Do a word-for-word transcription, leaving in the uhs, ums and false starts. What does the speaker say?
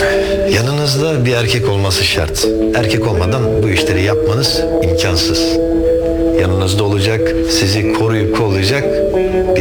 Yanınızda bir erkek olması şart. Erkek olmadan bu işleri yapmanız imkansız. Yanınızda olacak, sizi koruyup kollayacak bir